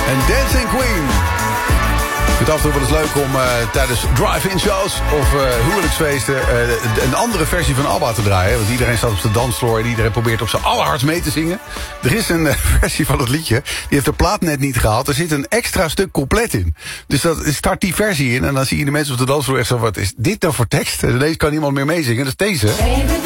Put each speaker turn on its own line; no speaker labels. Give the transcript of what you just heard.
En Dancing Queen. Ik vind het af en toe wel eens leuk om tijdens drive-in shows of huwelijksfeesten een andere versie van ABBA te draaien. Want iedereen staat op zijn dansvloer en iedereen probeert op zijn allerhardst mee te zingen. Er is een versie van het liedje, die heeft de plaat net niet gehaald. Er zit een extra stuk compleet in. Dus dat start die versie in en dan zie je de mensen op de dansvloer echt zo, wat is dit nou voor tekst? En ineens kan niemand meer meezingen, dat is deze.